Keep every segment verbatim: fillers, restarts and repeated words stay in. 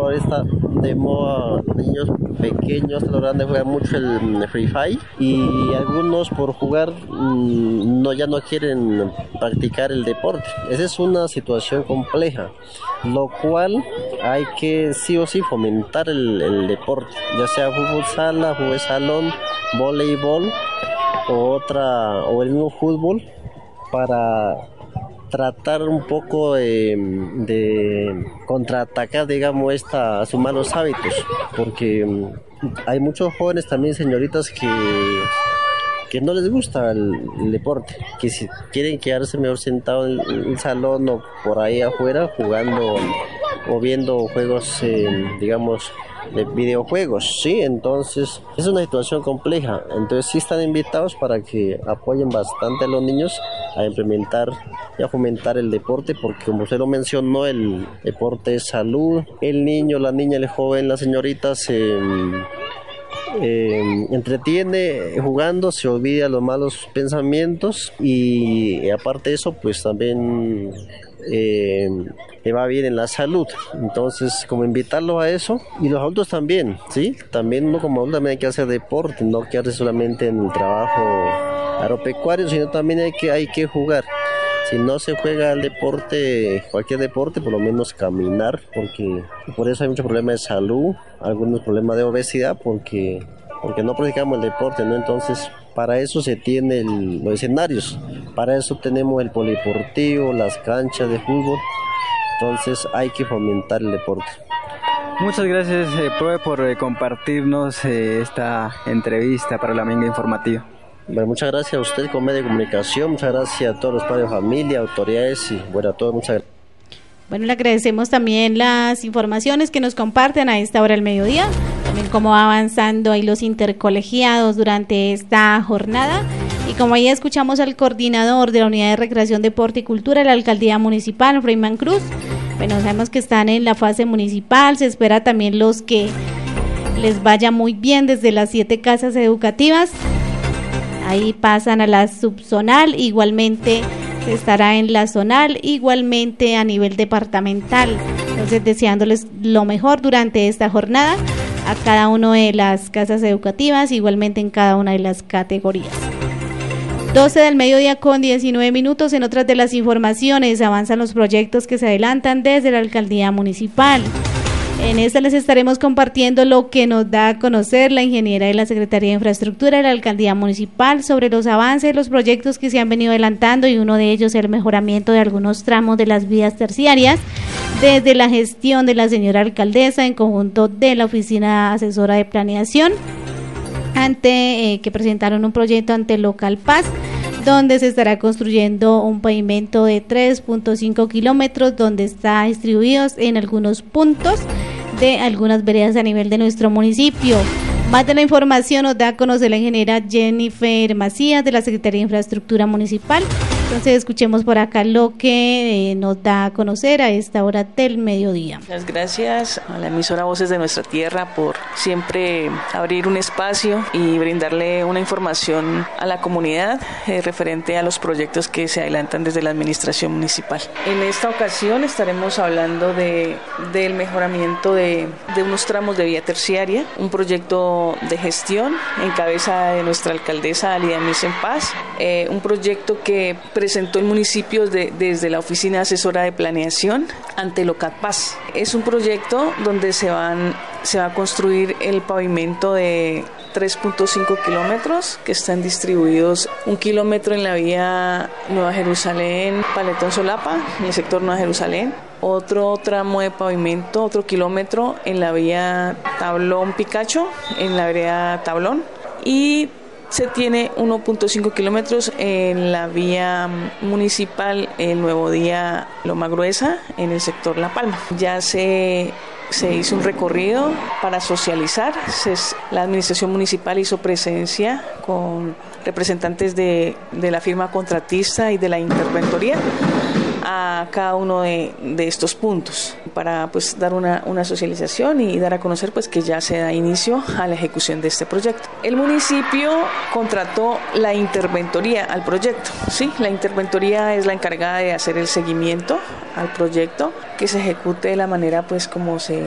ahora está de moda, niños pequeños, los grandes juegan mucho el Free Fire y algunos por jugar no, ya no quieren practicar el deporte. Esa es una situación compleja, lo cual hay que sí o sí fomentar el, el deporte, ya sea fútbol sala, fútbol salón, voleibol o otra o el mismo fútbol, para tratar un poco de, de contraatacar, digamos, esta, sus malos hábitos, porque hay muchos jóvenes también, señoritas, que, que no les gusta el, el deporte, que si quieren quedarse mejor sentados en el salón o por ahí afuera jugando o viendo juegos, eh, digamos, de videojuegos, ¿sí? Entonces es una situación compleja. Entonces sí están invitados para que apoyen bastante a los niños a implementar y a fomentar el deporte, porque como usted lo mencionó, el deporte es salud. El niño, la niña, el joven, la señorita se eh, entretiene jugando, se olvida los malos pensamientos y aparte de eso, pues también eh, le va bien en la salud. Entonces, como invitarlos a eso, y los adultos también, ¿sí? También uno como adulto también hay que hacer deporte, no quedarse solamente en el trabajo agropecuario, sino también hay que, hay que jugar. Si no se juega el deporte, cualquier deporte, por lo menos caminar, porque por eso hay muchos problemas de salud, algunos problemas de obesidad, porque, porque no practicamos el deporte, ¿no? Entonces, para eso se tienen los escenarios, para eso tenemos el polideportivo, las canchas de fútbol. Entonces hay que fomentar el deporte. Muchas gracias, eh, profe, por eh, compartirnos eh, esta entrevista para la Minga Informativa. Bueno, muchas gracias a usted con medio de comunicación, muchas gracias a todos los padres de familia, autoridades y bueno, a todos, muchas gracias. Bueno, le agradecemos también las informaciones que nos comparten a esta hora del mediodía, también cómo va avanzando ahí los intercolegiados durante esta jornada. Y como ahí escuchamos al coordinador de la Unidad de Recreación, Deporte y Cultura de la Alcaldía Municipal, Freyman Cruz, bueno, sabemos que están en la fase municipal, se espera también los que les vaya muy bien desde las siete casas educativas, ahí pasan a la subzonal, igualmente se estará en la zonal, igualmente a nivel departamental. Entonces, deseándoles lo mejor durante esta jornada a cada una de las casas educativas, igualmente en cada una de las categorías. doce del mediodía con diecinueve minutos. En otras de las informaciones, avanzan los proyectos que se adelantan desde la Alcaldía Municipal. En esta les estaremos compartiendo lo que nos da a conocer la ingeniera de la Secretaría de Infraestructura de la Alcaldía Municipal sobre los avances de los proyectos que se han venido adelantando, y uno de ellos el mejoramiento de algunos tramos de las vías terciarias desde la gestión de la señora alcaldesa en conjunto de la Oficina Asesora de Planeación, ante eh, que presentaron un proyecto ante Local Paz, donde se estará construyendo un pavimento de tres punto cinco kilómetros, donde está distribuidos en algunos puntos de algunas veredas a nivel de nuestro municipio. Más de la información nos da a conocer la ingeniera Jennifer Macías de la Secretaría de Infraestructura Municipal. Entonces escuchemos por acá lo que eh, nos da a conocer a esta hora del mediodía. Muchas gracias a la emisora Voces de Nuestra Tierra por siempre abrir un espacio y brindarle una información a la comunidad eh, referente a los proyectos que se adelantan desde la administración municipal. En esta ocasión estaremos hablando de, del mejoramiento de, de unos tramos de vía terciaria, un proyecto de gestión en cabeza de nuestra alcaldesa Alida Misen Paz, eh, un proyecto que presentó el municipio de, desde la Oficina Asesora de Planeación ante Local Paz. Es un proyecto donde se, van, se va a construir el pavimento de tres punto cinco kilómetros que están distribuidos un kilómetro en la vía Nueva Jerusalén, Paletón Solapa, en el sector Nueva Jerusalén, otro tramo de pavimento, otro kilómetro en la vía Tablón Picacho, en la vereda Tablón, y se tiene uno punto cinco kilómetros en la vía municipal El Nuevo Día Loma Gruesa, en el sector La Palma. Ya se Se hizo un recorrido para socializar. Se, la administración municipal hizo presencia con representantes de, de la firma contratista y de la interventoría a cada uno de, de estos puntos para pues dar una, una socialización y dar a conocer pues que ya se da inicio a la ejecución de este proyecto. El municipio contrató la interventoría al proyecto, ¿sí? La interventoría es la encargada de hacer el seguimiento al proyecto, que se ejecute de la manera pues como se,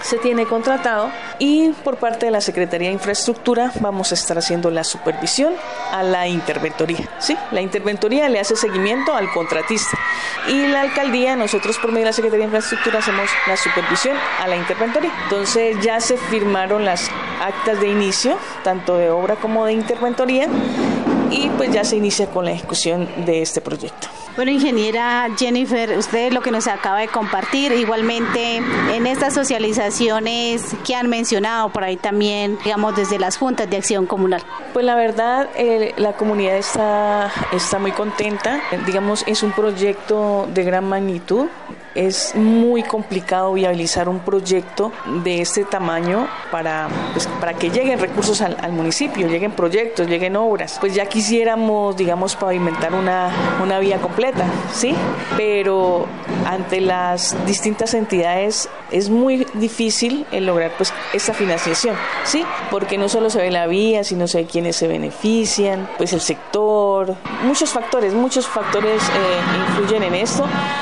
se tiene contratado, y por parte de la Secretaría de Infraestructura vamos a estar haciendo la supervisión a la interventoría, ¿sí? La interventoría le hace seguimiento al contratista y la alcaldía, nosotros por medio de la Secretaría de Infraestructura hacemos la supervisión a la interventoría. Entonces ya se firmaron las actas de inicio, tanto de obra como de interventoría, y pues ya se inicia con la ejecución de este proyecto. Bueno, ingeniera Jennifer, usted lo que nos acaba de compartir, igualmente en estas socializaciones que han mencionado por ahí también, digamos, desde las juntas de acción comunal. Pues la verdad, eh, la comunidad está, está muy contenta, digamos, es un proyecto de gran magnitud. Es muy complicado viabilizar un proyecto de este tamaño para, pues, para que lleguen recursos al, al municipio, lleguen proyectos, lleguen obras. Pues ya quisiéramos, digamos, pavimentar una, una vía completa, ¿sí? Pero ante las distintas entidades es muy difícil el lograr pues esta financiación, ¿sí? Porque no solo se ve la vía, sino se ve quiénes se benefician, pues el sector, muchos factores, muchos factores eh, influyen en esto.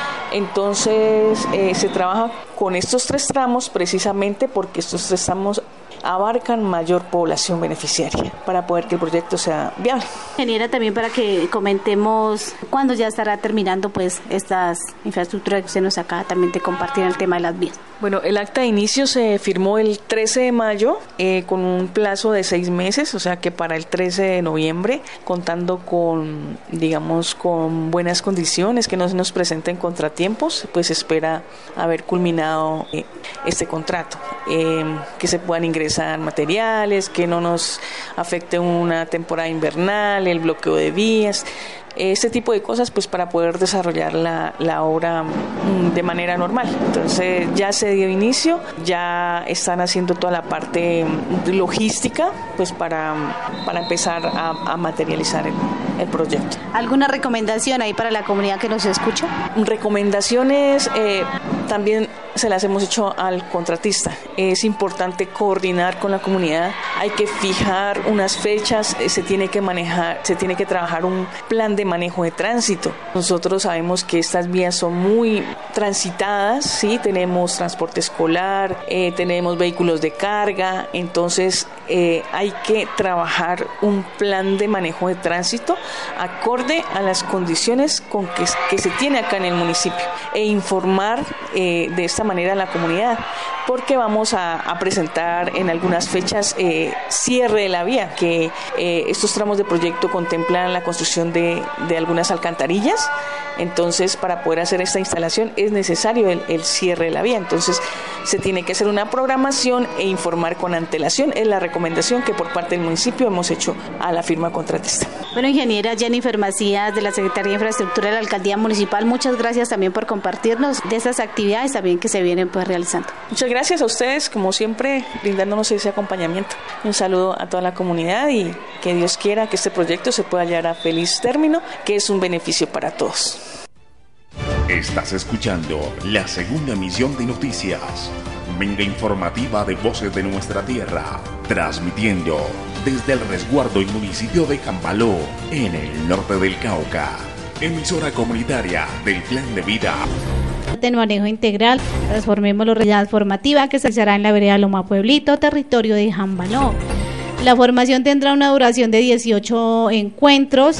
Entonces eh, se trabaja con estos tres tramos precisamente porque estos tres tramos abarcan mayor población beneficiaria para poder que el proyecto sea viable. Ingeniera, también para que comentemos cuándo ya estará terminando pues estas infraestructuras que usted nos acaba también de compartir en el tema de las vías. Bueno, el acta de inicio se firmó el trece de mayo eh, con un plazo de seis meses, o sea que para el trece de noviembre, contando con, digamos, con buenas condiciones, que no se nos presenten contratiempos, pues espera haber culminado eh, este contrato, eh, que se puedan ingresar materiales, que no nos afecte una temporada invernal, el bloqueo de vías, este tipo de cosas, pues para poder desarrollar la, la obra de manera normal. Entonces ya se dio inicio, ya están haciendo toda la parte logística, pues para, para empezar a, a materializar el, el proyecto. ¿Alguna recomendación ahí para la comunidad que nos escucha? Recomendaciones eh, también se las hemos hecho al contratista. Es importante coordinar con la comunidad, hay que fijar unas fechas, se tiene que manejar, se tiene que trabajar un plan de manejo de tránsito. Nosotros sabemos que estas vías son muy transitadas, sí, tenemos transporte escolar, eh, tenemos vehículos de carga, entonces eh, hay que trabajar un plan de manejo de tránsito acorde a las condiciones con que, que se tiene acá en el municipio e informar eh, de esta manera a la comunidad, porque vamos a, a presentar en algunas fechas eh, cierre de la vía, que eh, estos tramos de proyecto contemplan la construcción de, de algunas alcantarillas. Entonces, para poder hacer esta instalación es necesario el, el cierre de la vía. Entonces, se tiene que hacer una programación e informar con antelación. Es la recomendación que por parte del municipio hemos hecho a la firma contratista. Bueno, ingeniera Jennifer Macías de la Secretaría de Infraestructura de la Alcaldía Municipal, muchas gracias también por compartirnos de estas actividades también que se vienen pues realizando. Muchas gracias a ustedes, como siempre, brindándonos ese acompañamiento. Un saludo a toda la comunidad y que Dios quiera que este proyecto se pueda llevar a feliz término, que es un beneficio para todos. Estás escuchando la segunda emisión de noticias, venga informativa de Voces de Nuestra Tierra, transmitiendo desde el resguardo y municipio de Cambaló, en el norte del Cauca, emisora comunitaria del Plan de Vida. De manejo integral, transformemos la realidad formativa que se realizará en la vereda Loma Pueblito, territorio de Jambaló. La formación tendrá una duración de dieciocho encuentros.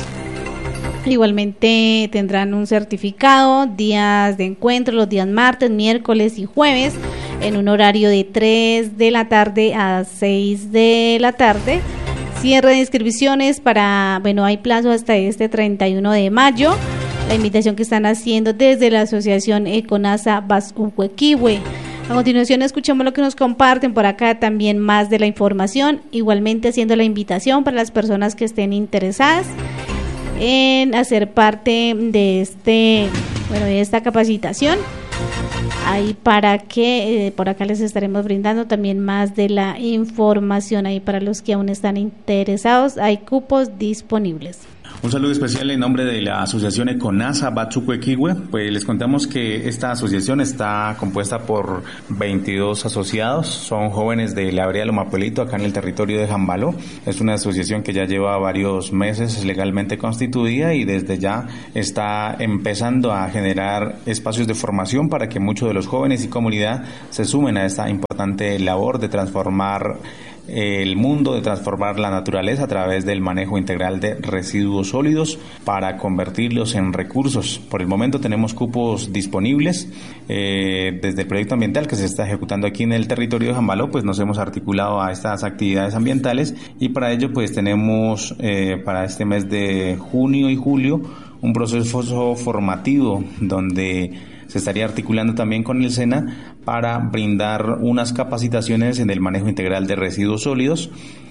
Igualmente tendrán un certificado, días de encuentro los días martes, miércoles y jueves en un horario de tres de la tarde a seis de la tarde. Cierre de inscripciones para, bueno, hay plazo hasta este treinta y uno de mayo. La invitación que están haciendo desde la asociación Econasa Basuhuequihue. A continuación escuchemos lo que nos comparten por acá también más de la información, igualmente haciendo la invitación para las personas que estén interesadas en hacer parte de este, bueno, de esta capacitación. Ahí para que eh, por acá les estaremos brindando también más de la información ahí para los que aún están interesados. Hay cupos disponibles. Un saludo especial en nombre de la asociación Econasa Batsuco-Equihue. Pues les contamos que esta asociación está compuesta por veintidós asociados. Son jóvenes de la vereda Lomapuelito, acá en el territorio de Jambaló. Es una asociación que ya lleva varios meses legalmente constituida y desde ya está empezando a generar espacios de formación para que muchos de los jóvenes y comunidad se sumen a esta importante labor de transformar el mundo, de transformar la naturaleza a través del manejo integral de residuos sólidos para convertirlos en recursos. Por el momento tenemos cupos disponibles eh, desde el proyecto ambiental que se está ejecutando aquí en el territorio de Jambaló. Pues nos hemos articulado a estas actividades ambientales y para ello pues tenemos eh, para este mes de junio y julio un proceso formativo donde se estaría articulando también con el SENA para brindar unas capacitaciones en el manejo integral de residuos sólidos.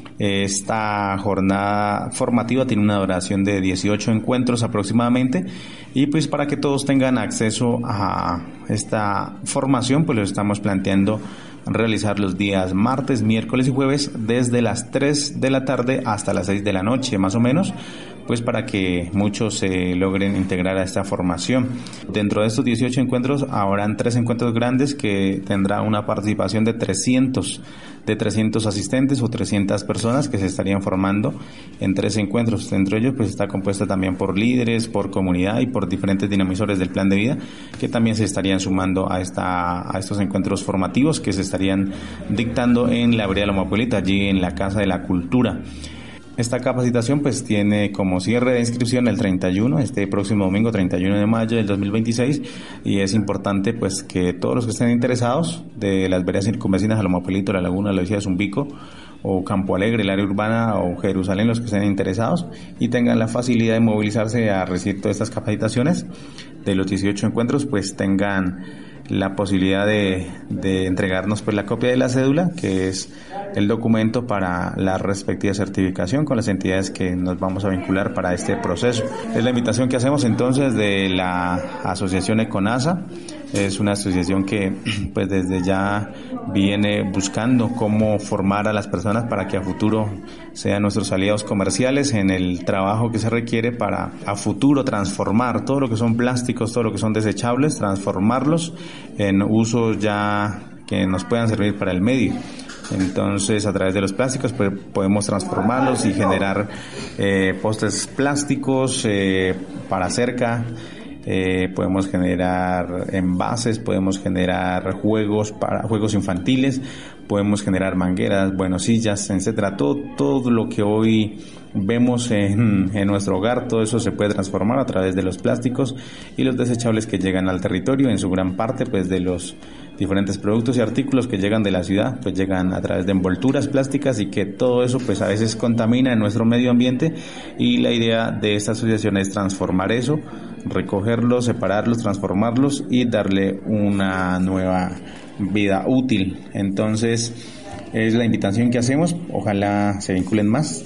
Esta jornada formativa tiene una duración de dieciocho encuentros aproximadamente y pues para que todos tengan acceso a esta formación pues lo estamos planteando realizar los días martes, miércoles y jueves desde las tres de la tarde hasta las seis de la noche más o menos, pues para que muchos se logren integrar a esta formación. Dentro de estos dieciocho encuentros habrán tres encuentros grandes que tendrá una participación de trescientos, de trescientos asistentes o trescientas personas que se estarían formando en tres encuentros. Dentro de ellos pues está compuesta también por líderes, por comunidad y por diferentes dinamizadores del plan de vida que también se estarían sumando a esta a estos encuentros formativos que se estarían dictando en la vereda Lomapuelito, allí en la Casa de la Cultura. Esta capacitación pues tiene como cierre de inscripción el treinta y uno, este próximo domingo treinta y uno de mayo del dos mil veintiséis, y es importante pues que todos los que estén interesados de las veredas circunvecinas a Lomapuelito, La Laguna, La Lucía, Zumbico o Campo Alegre, el área urbana o Jerusalén, los que estén interesados y tengan la facilidad de movilizarse a recibir todas estas capacitaciones de los dieciocho encuentros, pues tengan la posibilidad de, de entregarnos pues la copia de la cédula, que es el documento para la respectiva certificación con las entidades que nos vamos a vincular para este proceso. Es la invitación que hacemos entonces de la asociación Econasa. Es una asociación que pues desde ya viene buscando cómo formar a las personas para que a futuro sean nuestros aliados comerciales en el trabajo que se requiere para a futuro transformar todo lo que son plásticos, todo lo que son desechables, transformarlos en usos ya que nos puedan servir para el medio. Entonces a través de los plásticos pues, podemos transformarlos y generar eh, postes plásticos eh, para cerca. Eh, podemos generar envases, podemos generar juegos para juegos infantiles, podemos generar mangueras, bueno, sillas, etcétera. Todo, todo lo que hoy vemos en, en nuestro hogar, todo eso se puede transformar a través de los plásticos y los desechables que llegan al territorio, en su gran parte pues de los diferentes productos y artículos que llegan de la ciudad, pues llegan a través de envolturas plásticas y que todo eso pues a veces contamina en nuestro medio ambiente, y la idea de esta asociación es transformar eso, recogerlos, separarlos, transformarlos y darle una nueva vida útil. Entonces es la invitación que hacemos, ojalá se vinculen más.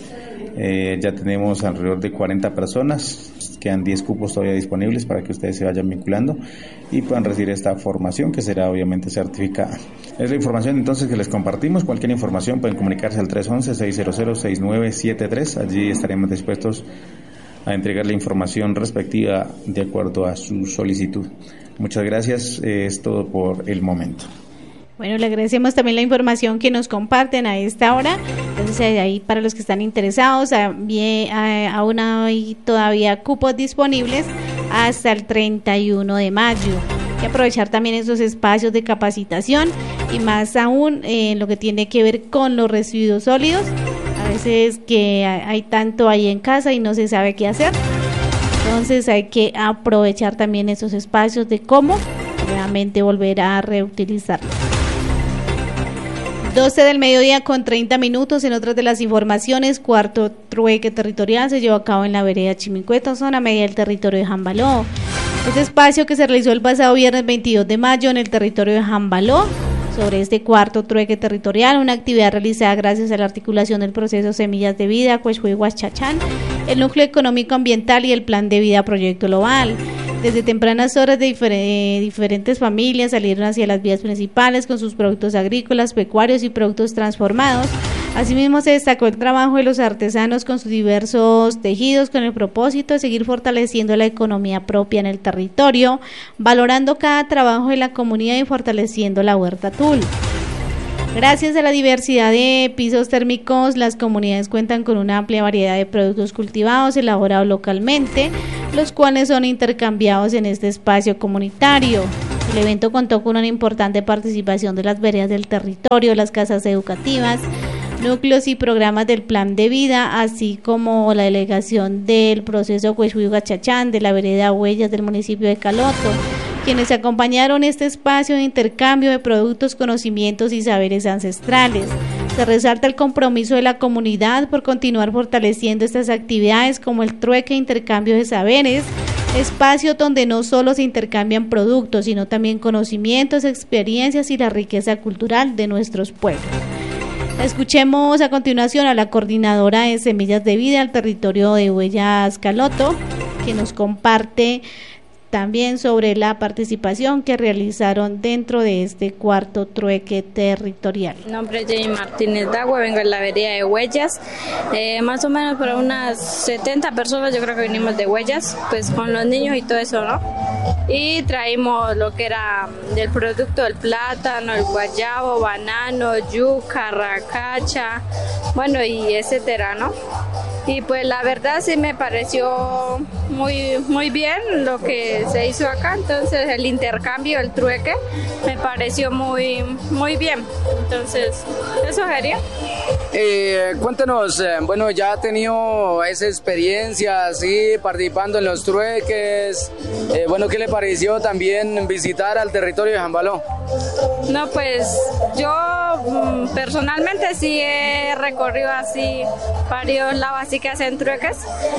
Eh, ya tenemos alrededor de cuarenta personas, quedan diez cupos todavía disponibles para que ustedes se vayan vinculando y puedan recibir esta formación que será obviamente certificada. Es la información entonces que les compartimos. Cualquier información pueden comunicarse al tres once, seis cero cero, seis nueve siete tres, allí estaremos dispuestos a entregar la información respectiva de acuerdo a su solicitud. Muchas gracias, eh, es todo por el momento. Bueno, le agradecemos también la información que nos comparten a esta hora. Entonces, ahí para los que están interesados, aún hay todavía cupos disponibles hasta el treinta y uno de mayo. Y aprovechar también esos espacios de capacitación y más aún en eh, lo que tiene que ver con los residuos sólidos. A veces que hay tanto ahí en casa y no se sabe qué hacer. Entonces hay que aprovechar también esos espacios de cómo nuevamente volver a reutilizarlos. doce del mediodía con treinta minutos. En otras de las informaciones, cuarto trueque territorial se llevó a cabo en la vereda Chimicueto, zona media del territorio de Jambaló. Este espacio que se realizó el pasado viernes veintidós de mayo en el territorio de Jambaló, sobre este cuarto trueque territorial, una actividad realizada gracias a la articulación del proceso Semillas de Vida, Cueshuy Huachachán, el Núcleo Económico Ambiental y el Plan de Vida Proyecto Global. Desde tempranas horas de difer- eh, diferentes familias salieron hacia las vías principales con sus productos agrícolas, pecuarios y productos transformados Asimismo, se destacó el trabajo de los artesanos con sus diversos tejidos con el propósito de seguir fortaleciendo la economía propia en el territorio, valorando cada trabajo de la comunidad y fortaleciendo la huerta Tul. Gracias a la diversidad de pisos térmicos, las comunidades cuentan con una amplia variedad de productos cultivados elaborados localmente, los cuales son intercambiados en este espacio comunitario. El evento contó con una importante participación de las veredas del territorio, las casas educativas, núcleos y programas del plan de vida, así como la delegación del proceso Hueshuiga-Chachán de la vereda Huellas del municipio de Caloto, quienes acompañaron este espacio de intercambio de productos, conocimientos y saberes ancestrales. Se resalta el compromiso de la comunidad por continuar fortaleciendo estas actividades como el trueque e intercambio de saberes, espacio donde no solo se intercambian productos, sino también conocimientos, experiencias y la riqueza cultural de nuestros pueblos. Escuchemos a continuación a la coordinadora de Semillas de Vida al territorio de Huellas Caloto, que nos comparte también sobre la participación que realizaron dentro de este cuarto trueque territorial. Mi nombre es Jenny Martínez Dagüe, vengo de la vereda de Huellas, eh, más o menos para unas setenta personas, yo creo que venimos de Huellas, pues con los niños y todo eso, ¿no? Y traímos lo que era del producto del plátano, el guayabo, banano, yuca, racacha, bueno, y etcétera, ¿no? Y pues la verdad sí me pareció muy, muy bien lo que se hizo acá, entonces el intercambio, el trueque, me pareció muy, muy bien. Entonces, eso sería. Eh, cuéntanos, eh, bueno, ya ha tenido esa experiencia así, participando en los trueques, eh, bueno, ¿qué le pareció también visitar al territorio de Jambaló? No, pues yo mm, personalmente sí he recorrido así varios lados así que hacen trueques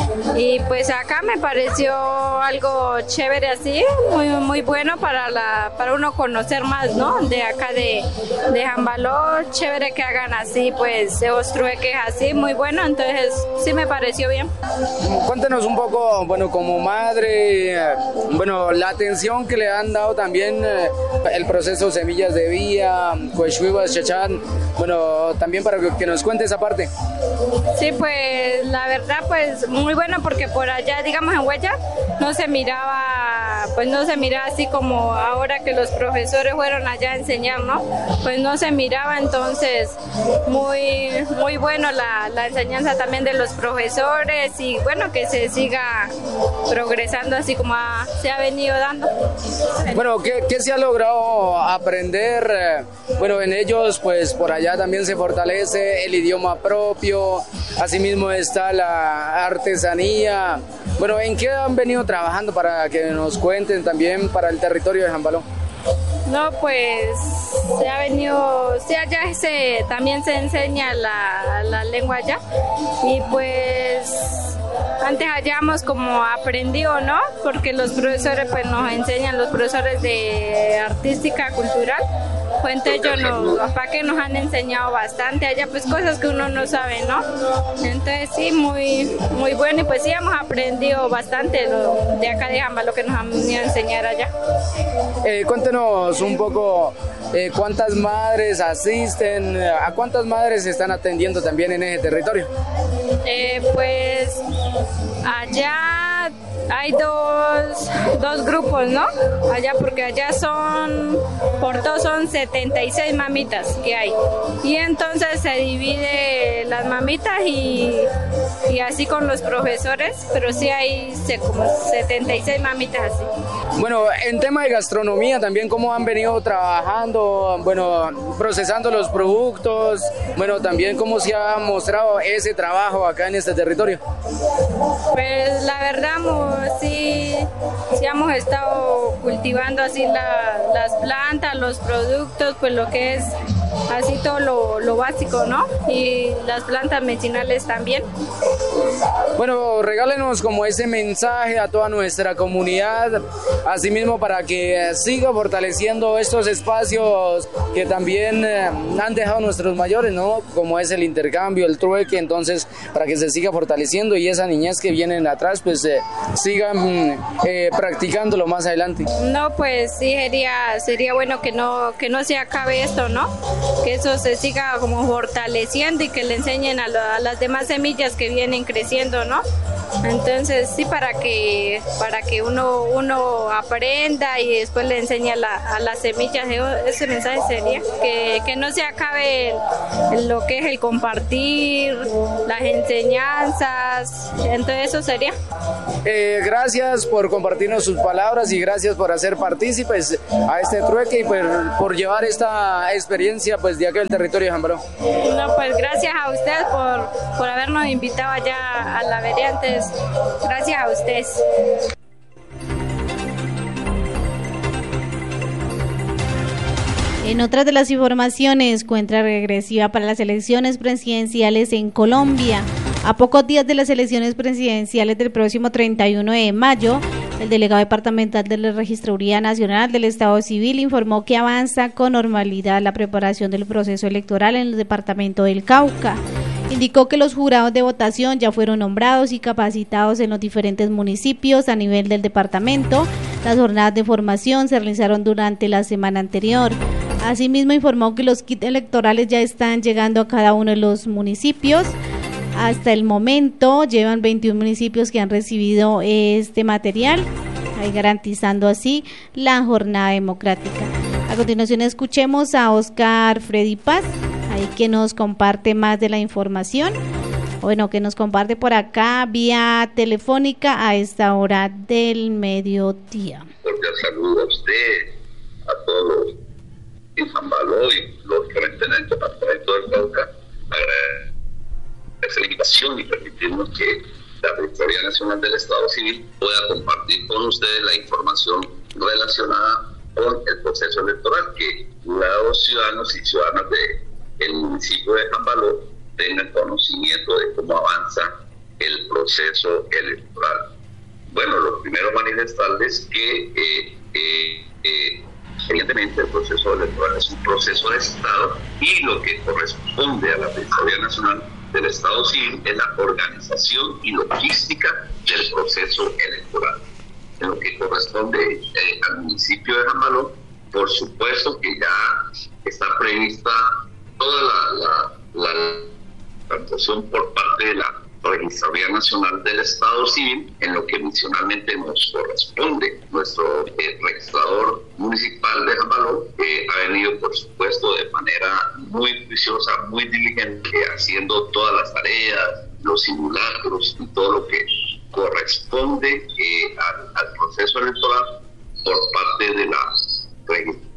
y pues acá me pareció algo chévere así, muy muy bueno para la para uno conocer más, ¿no? De acá de, de Jambaló, chévere que hagan así pues esos trueques así, muy bueno, entonces sí me pareció bien. Cuéntanos un poco, bueno, como madre, bueno, la atención que le han dado también eh, el proceso Semillas de Vida, Hueshuiga-Chachán, bueno, también para que nos cuente esa parte. Sí, pues la verdad pues muy bueno porque por allá, digamos en Huellas, no se miraba, pues no se miraba así como ahora que los profesores fueron allá a enseñar, ¿no? Pues no se miraba, entonces muy, muy bueno la, la enseñanza también de los profesores y bueno, que se siga progresando así como ha, se ha venido dando. Bueno, ¿qué, qué se ha logrado aprender? Bueno, en ellos pues por allá también se fortalece el idioma propio, asimismo está la artesanía. Bueno, ¿en qué han venido trabajando para que nos cuenten también para el territorio de Jambaló? No, pues se ha venido, sí, allá se, también se enseña la, la lengua allá y pues antes hayamos como aprendido, ¿no? Porque los profesores pues nos enseñan, los profesores de artística cultural, pues entonces yo no, los papás que nos han enseñado bastante allá, pues cosas que uno no sabe, ¿no? Entonces sí, muy, muy bueno y pues sí hemos aprendido bastante lo, de acá de Jamba, lo que nos han venido a enseñar allá. Eh, cuéntenos un poco eh, cuántas madres asisten, a cuántas madres se están atendiendo también en ese territorio. Eh, pues allá hay dos, dos grupos, ¿no? Allá porque allá son, por todos son setenta y seis mamitas que hay. Y entonces se divide las mamitas y, y así con los profesores, pero sí hay se, como setenta y seis mamitas así. Bueno, en tema de gastronomía también, ¿cómo han venido trabajando, bueno, procesando los productos? Bueno, también cómo se ha mostrado ese trabajo acá en este territorio. Pues la verdad, sí, sí hemos estado cultivando así la, las plantas, los productos, pues lo que es así todo lo, lo básico, ¿no? Y las plantas medicinales también. Bueno, regálenos como ese mensaje a toda nuestra comunidad, asimismo para que siga fortaleciendo estos espacios que también eh, han dejado nuestros mayores, ¿no? Como es el intercambio, el trueque, entonces para que se siga fortaleciendo y esa niñez que vienen atrás, pues eh, sigan eh, practicándolo más adelante. No, pues sí, sería, sería bueno que no, que no se acabe esto, ¿no? que eso se siga como fortaleciendo y que le enseñen a, lo, a las demás semillas que vienen creciendo, ¿no? Entonces sí, para que para que uno uno aprenda y después le enseñe a, la, a las semillas. Ese mensaje sería que, que no se acabe el, lo que es el compartir, las enseñanzas. Entonces eso sería. Eh, gracias por compartirnos sus palabras y gracias por hacer partícipes a este trueque y por, por llevar esta experiencia pues de aquel territorio de Jambaló. No, pues gracias a usted por, por habernos invitado allá a la vereda. Antes, gracias a ustedes. En otras de las informaciones, cuenta regresiva para las elecciones presidenciales en Colombia. A pocos días de las elecciones presidenciales del próximo treinta y uno de mayo, el delegado departamental de la Registraduría Nacional del Estado Civil informó que avanza con normalidad la preparación del proceso electoral en el departamento del Cauca. Indicó que los jurados de votación ya fueron nombrados y capacitados en los diferentes municipios a nivel del departamento. Las jornadas de formación se realizaron durante la semana anterior. Asimismo, informó que los kits electorales ya están llegando a cada uno de los municipios. Hasta el momento llevan veintiún municipios que han recibido este material, ahí garantizando así la jornada democrática. A continuación escuchemos a Oscar Freddy Paz, ahí que nos comparte más de la información, bueno, que nos comparte por acá vía telefónica a esta hora del mediodía. Cordial saludo a usted, a todos en Jambaló y lógicamente en el departamento del Cauca. Agradezco la invitación y permitirnos que la Registraduría Nacional del Estado Civil pueda compartir con ustedes la información relacionada con el proceso electoral, que los ciudadanos y ciudadanas del municipio de Jambaló tengan conocimiento de cómo avanza el proceso electoral. Bueno, lo primero manifestarles que eh, eh, eh, evidentemente el proceso electoral es un proceso de Estado y lo que corresponde a la Registraduría Nacional del Estado Civil es la organización y logística del proceso electoral. En lo que corresponde eh, al municipio de Jambaló, por supuesto que ya está prevista toda la, la, la actuación por parte de la Registraduría Nacional del Estado Civil en lo que adicionalmente nos corresponde. Nuestro eh, registrador municipal de Jambaló eh, ha venido, por supuesto, de manera muy juiciosa, muy diligente, haciendo todas las tareas, los simulacros y todo lo que corresponde eh, al, al proceso electoral por parte de la registraduría.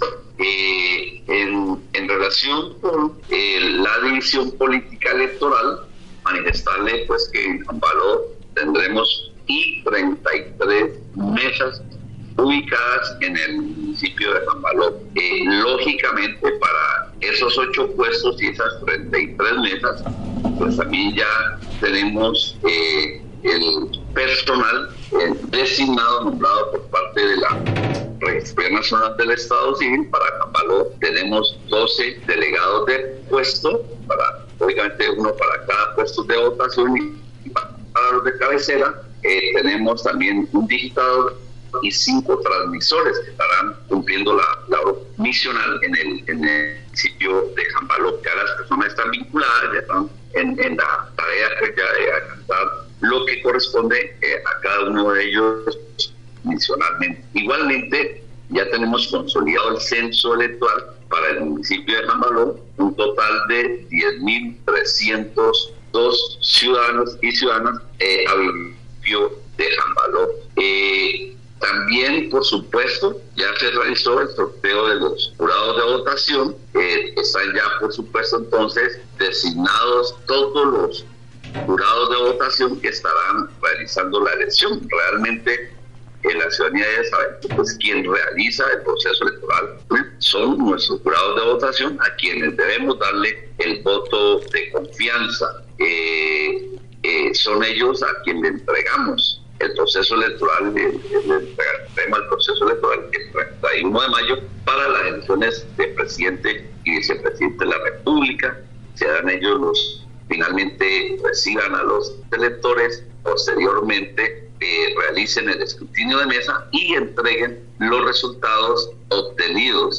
Eh, en, en relación con eh, la división política electoral, manifestarle pues que en Jambaló tendremos y treinta y tres mesas ubicadas en el municipio de Jambaló. Eh, lógicamente para esos ocho puestos y esas treinta y tres mesas, pues también ya tenemos eh, el personal eh, designado, nombrado por parte de la Registraduría Nacional del Estado Civil. Para Jambaló tenemos doce delegados de puesto, para obviamente uno para cada puesto de votación y para los de cabecera. Eh, tenemos también un digitador y cinco transmisores que estarán cumpliendo la labor misional en el, en el municipio de Jambaló. Ya las personas están vinculadas, ya están en, en la tarea que ya de alcanzar lo que corresponde eh, a cada uno de ellos misionalmente. Igualmente, ya tenemos consolidado el censo electoral para el municipio de Jambaló, un total de diez mil trescientos dos ciudadanos y ciudadanas eh, a municipio de Jambaló. Eh, también, por supuesto, ya se realizó el sorteo de los jurados de votación. Eh, están ya, por supuesto, entonces designados todos los jurados de votación que estarán realizando la elección. Realmente eh, la ciudadanía debe saber que pues, quien realiza el proceso electoral ¿eh? son nuestros jurados de votación, a quienes debemos darle el voto de confianza. Eh, eh, son ellos a quienes le entregamos el proceso electoral, le, le entregaremos el proceso electoral el treinta y uno de mayo para las elecciones de presidente y vicepresidente de la República. Serán ellos los finalmente reciban a los electores, posteriormente eh, realicen el escrutinio de mesa y entreguen los resultados obtenidos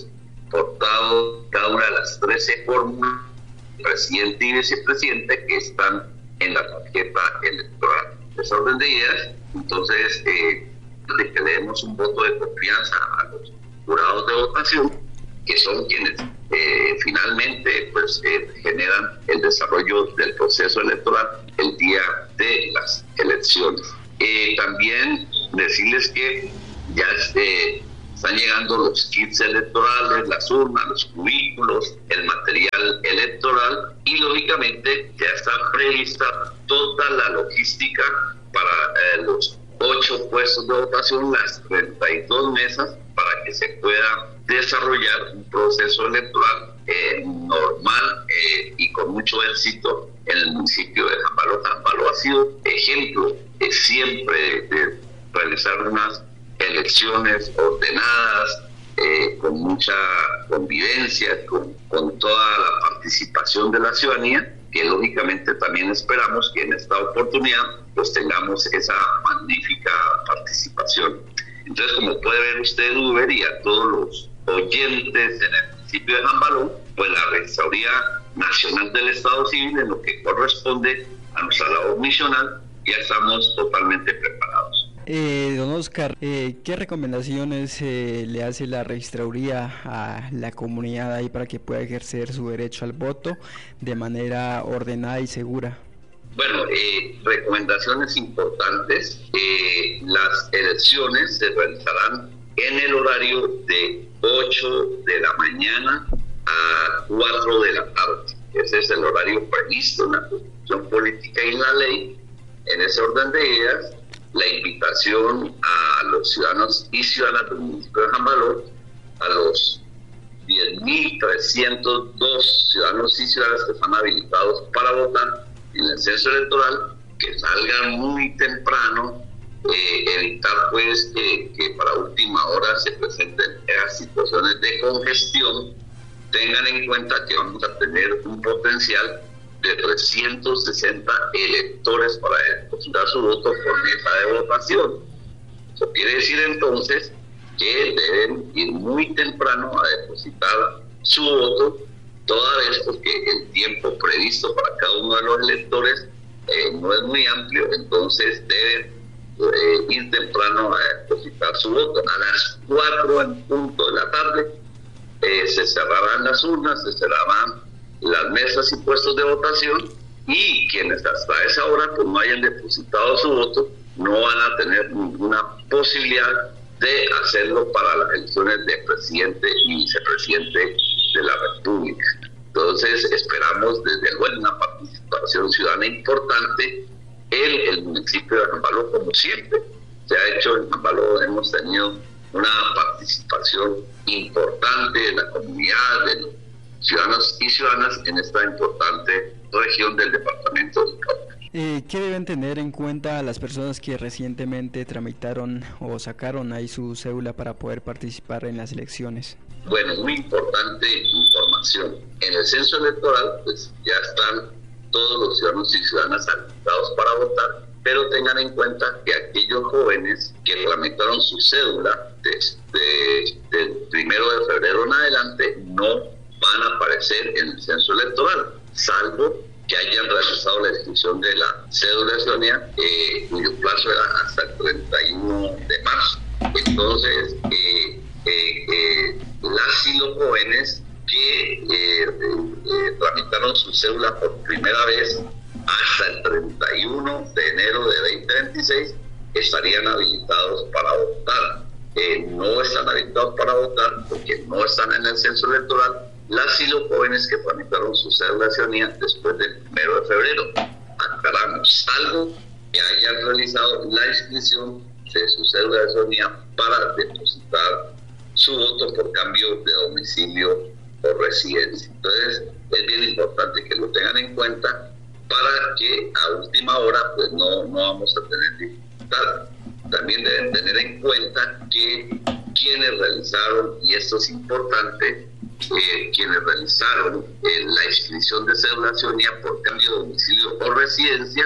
importado cada una de las trece fórmulas de presidente y vicepresidente que están en la tarjeta electoral. Esa orden de ideas, entonces, eh, de que le demos un voto de confianza a los jurados de votación, que son quienes eh, finalmente pues eh, generan el desarrollo del proceso electoral el día de las elecciones. Eh, también decirles que ya eh, están llegando los kits electorales, las urnas, los cubículos, el material electoral y lógicamente ya está prevista toda la logística para eh, los ocho puestos de votación, las treinta y dos mesas, para que se pueda desarrollar un proceso electoral eh, normal eh, y con mucho éxito en el municipio de Jambaló. Jambaló ha sido ejemplo eh, siempre de realizar unas elecciones ordenadas, eh, con mucha convivencia, con, con toda la participación de la ciudadanía, que lógicamente también esperamos que en esta oportunidad pues tengamos esa magnífica participación. Entonces, como puede ver usted, Uber, y a todos los oyentes en el municipio de Jambaló, pues la Registraduría Nacional del Estado Civil, en lo que corresponde a nuestra labor misional, ya estamos totalmente preparados. Eh, don Oscar, eh, ¿qué recomendaciones eh, le hace la registraduría a la comunidad ahí para que pueda ejercer su derecho al voto de manera ordenada y segura? Bueno, eh, recomendaciones importantes. Eh, las elecciones se realizarán en el horario de ocho de la mañana a cuatro de la tarde. Ese es el horario previsto en la Constitución Política y en la ley. En ese orden de ideas, la invitación a los ciudadanos y ciudadanas del municipio de Jambaló, a los diez mil trescientos dos ciudadanos y ciudadanas que están habilitados para votar en el censo electoral, que salgan muy temprano, eh, evitar pues que, que para última hora se presenten esas situaciones de congestión. Tengan en cuenta que vamos a tener un potencial de trescientos sesenta electores para depositar su voto por mesa de votación. Eso quiere decir entonces que deben ir muy temprano a depositar su voto, toda vez porque el tiempo previsto para cada uno de los electores eh, no es muy amplio, entonces deben eh, ir temprano a depositar su voto. A las cuatro en punto de la tarde eh, se cerrarán las urnas, se cerrarán las mesas y puestos de votación, y quienes hasta esa hora pues no hayan depositado su voto no van a tener ninguna posibilidad de hacerlo para las elecciones de presidente y vicepresidente de la República. Entonces esperamos desde luego una participación ciudadana importante en el municipio de Jambaló, como siempre se ha hecho en Jambaló. Hemos tenido una participación importante de la comunidad, de los ciudadanos y ciudadanas en esta importante región del departamento de Cauca. Eh, ¿Qué deben tener en cuenta las personas que recientemente tramitaron o sacaron ahí su cédula para poder participar en las elecciones? Bueno, muy importante información. En el censo electoral pues ya están todos los ciudadanos y ciudadanas habilitados para votar, pero tengan en cuenta que aquellos jóvenes que tramitaron su cédula desde el primero de febrero en adelante no van a aparecer en el censo electoral, salvo que hayan realizado la inscripción de la cédula de ciudadanía, eh, cuyo plazo era hasta el treinta y uno de marzo. Entonces, eh, eh, eh, las y los jóvenes que eh, eh, tramitaron su cédula por primera vez hasta el treinta y uno de enero de veinte veintiséis estarían habilitados para votar. Eh, no están habilitados para votar porque no están en el censo electoral las y los jóvenes que tramitaron su cédula de ciudadanía después del primero de febrero. Aclaramos, salvo que hayan realizado la inscripción de su cédula de ciudadanía para depositar su voto por cambio de domicilio o residencia. Entonces, es bien importante que lo tengan en cuenta para que a última hora pues no, no vamos a tener dificultad. También deben tener en cuenta que quienes realizaron, y esto es importante, eh, quienes realizaron eh, la inscripción de cédula de ciudadanía por cambio de domicilio o residencia,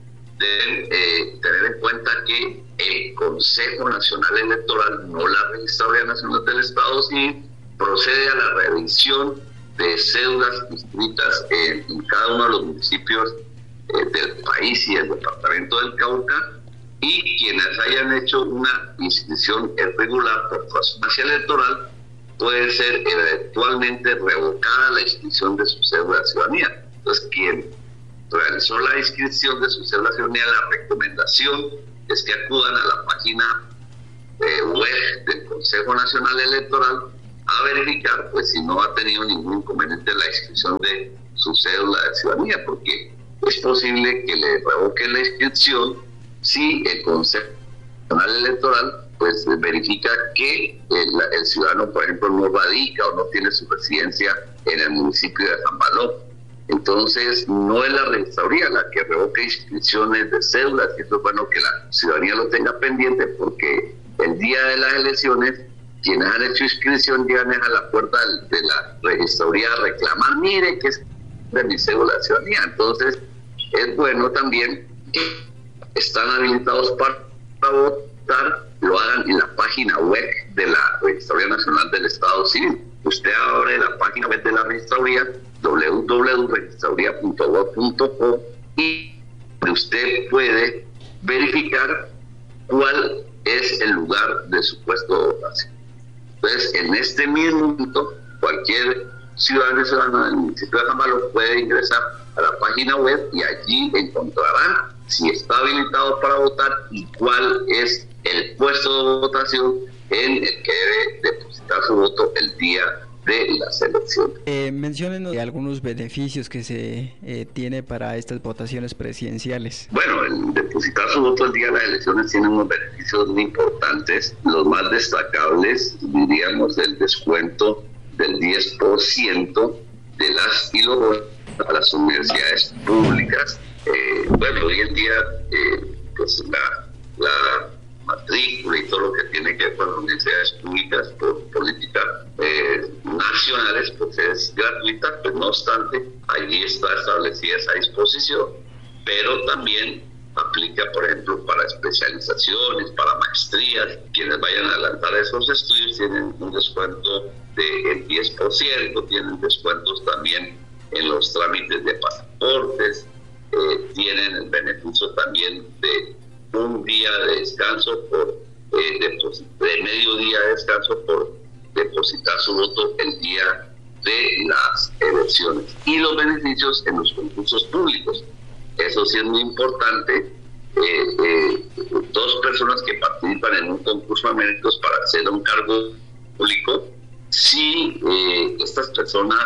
deben eh, tener en cuenta que el Consejo Nacional Electoral, no la Registraduría Nacional del Estado Civil, procede a la revisión de cédulas inscritas en, en cada uno de los municipios eh, del país y del departamento del Cauca, y quienes hayan hecho una inscripción irregular por traspaso electoral puede ser eventualmente revocada la inscripción de su cédula de ciudadanía. Entonces, quien realizó la inscripción de su cédula de ciudadanía, la recomendación es que acudan a la página eh, web del Consejo Nacional Electoral a verificar pues si no ha tenido ningún inconveniente en la inscripción de su cédula de ciudadanía, porque es posible que le revoquen la inscripción si el Consejo Nacional Electoral pues verifica que el, el ciudadano, por ejemplo, no radica o no tiene su residencia en el municipio de Jambaló. Entonces, no es la registraduría la que revoca inscripciones de cédulas, y eso es bueno que la ciudadanía lo tenga pendiente, porque el día de las elecciones, quienes han hecho inscripción llegan a la puerta de la registraduría a reclamar, mire que es de mi cédula de ciudadanía. Entonces, es bueno también que están habilitados para votar, lo hagan en la página web de la Registraduría Nacional del Estado Civil. Usted abre la página web de la Registraduría, doble u doble u doble u punto registraduría punto gov punto co, y usted puede verificar cuál es el lugar de su puesto de votación. Entonces, en este mismo momento, cualquier ciudadano ciudadano del municipio de Jambaló puede ingresar a la página web y allí encontrarán si está habilitado para votar y cuál es el puesto de votación en el que debe depositar su voto el día de las elecciones. Eh, menciónenos algunos beneficios que se eh, tiene para estas votaciones presidenciales. Bueno, el depositar su voto el día de las elecciones tiene unos beneficios muy importantes. Los más destacables, diríamos, el descuento del diez por ciento de las y los a las universidades públicas. Eh, bueno, hoy en día eh, pues la, la matrícula y todo lo que tiene que ver con las universidades públicas por políticas eh, nacionales pues es gratuita, pues no obstante allí está establecida esa disposición, pero también aplica, por ejemplo, para especializaciones, para maestrías. Quienes vayan a adelantar esos estudios tienen un descuento del diez por ciento, tienen descuentos también en los trámites de pasaportes, eh, tienen el beneficio también de un día de descanso por eh, de medio día de descanso por depositar su voto el día de las elecciones, y los beneficios en los concursos públicos. Eso sí es muy importante. Eh, eh, dos personas que participan en un concurso de méritos para acceder a un cargo público, si eh, estas personas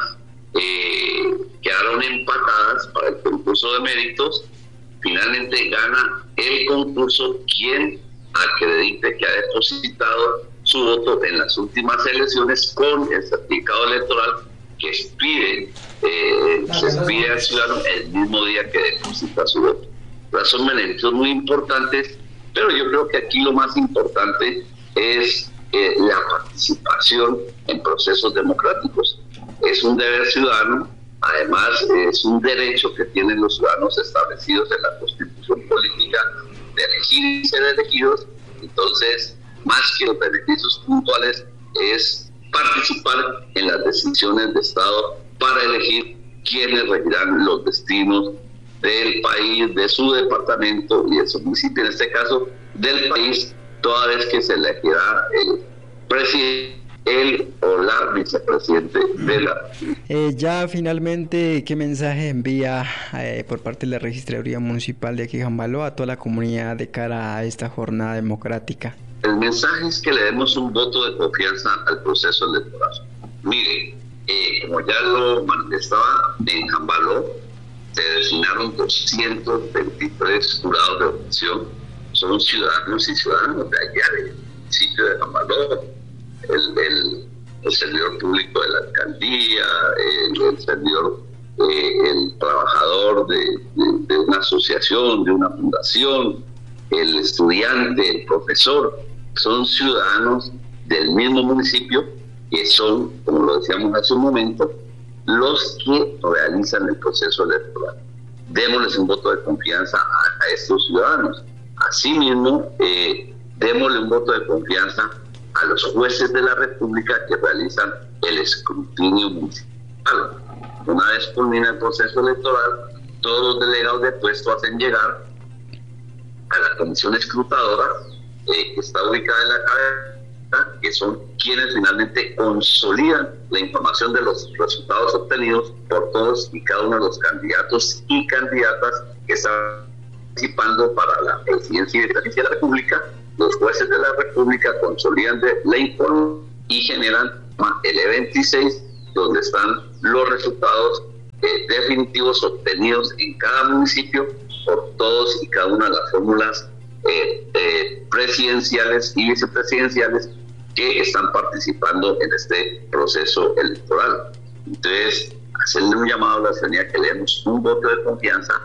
eh, quedaron empatadas para el concurso de méritos, finalmente gana el concurso quien acredite que ha depositado su voto en las últimas elecciones con el certificado electoral que expide, eh, se expide al ciudadano el mismo día que deposita su voto. Entonces, son beneficios muy importantes, pero yo creo que aquí lo más importante es eh, la participación en procesos democráticos. Es un deber ciudadano, además es un derecho que tienen los ciudadanos establecidos en la Constitución Política de elegir y ser elegidos. Entonces, más que los beneficios puntuales, es participar en las decisiones de Estado para elegir quiénes regirán los destinos del país, de su departamento y de su municipio, en este caso del país, toda vez que se elegirá el presidente, el o la vicepresidente de la... Eh, ya finalmente, ¿qué mensaje envía eh, por parte de la Registraduría Municipal de aquí Jambaló a toda la comunidad de cara a esta jornada democrática? El mensaje es que le demos un voto de confianza al proceso electoral. Mire, eh, como ya lo manifestaba, en Jambaló se designaron doscientos veintitrés jurados de votación. Son ciudadanos y ciudadanos de allá del municipio de Jambaló, el, el, el servidor público de la alcaldía, el, el servidor, eh, el trabajador de, de, de una asociación, de una fundación, el estudiante, el profesor. Son ciudadanos del mismo municipio que son, como lo decíamos hace un momento, los que realizan el proceso electoral. Démosles un voto de confianza a, a estos ciudadanos. Asimismo, eh, démosle un voto de confianza a los jueces de la República que realizan el escrutinio municipal. Una vez culmina el proceso electoral, todos los delegados de puesto hacen llegar a la comisión escrutadora, eh, que está ubicada en la cabeza, que son quienes finalmente consolidan la información de los resultados obtenidos por todos y cada uno de los candidatos y candidatas que están participando para la presidencia y vicepresidencia de la República. Los jueces de la República consolidan de la información y generan el E veintiséis, donde están los resultados eh, definitivos obtenidos en cada municipio por todos y cada una de las fórmulas eh, eh, presidenciales y vicepresidenciales que están participando en este proceso electoral. Entonces, hacerle un llamado a la ciudadanía que le demos un voto de confianza